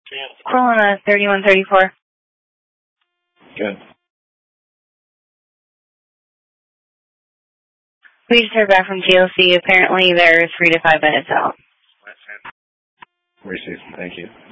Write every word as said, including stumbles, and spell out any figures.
Corona thirty-one thirty-four. Good. We just heard back from G L C. Apparently they're three to five minutes out. Received. Thank you.